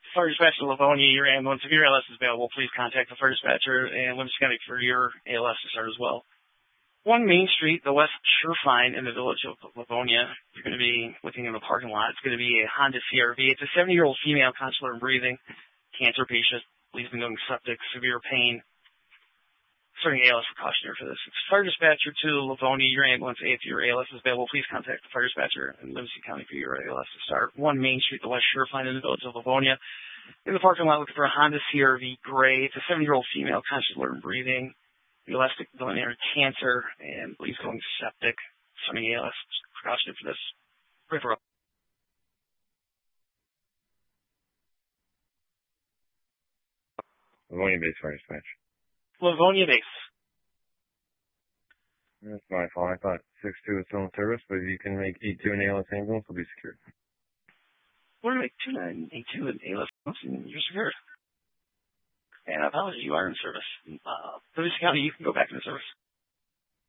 Fire dispatcher Livonia, your ambulance. If your ALS is available, please contact the fire dispatcher and Livingston County for your ALS to start as well. 1 Main Street, the West Surefine in the village of Livonia. You're going to be looking in the parking lot. It's going to be a Honda CRV. It's a 70-year-old female, consular and breathing, cancer patient, believes in going septic, severe pain. Starting ALS precautionary for this. It's fire dispatcher to Livonia, your ambulance. If your ALS is available, please contact the fire dispatcher in Livingston County for your ALS to start. 1 Main Street, the West Surefine in the village of Livonia. In the parking lot, looking for a Honda CRV gray. It's a 70-year-old female, consular and breathing. Elastic biliary cancer, and believes going septic. Starting ALS precautionary for this. Referral. Livonia base fire dispatch. Livonia base. That's my fault. I thought 6-2 was still in service, but if you can make 8-2 an ALS ambulance, will be secured. We're going to make 2-9, 8-2 an ALS ambulance, and you're secured. And apologies, you are in service. Livingston County, you can go back into service.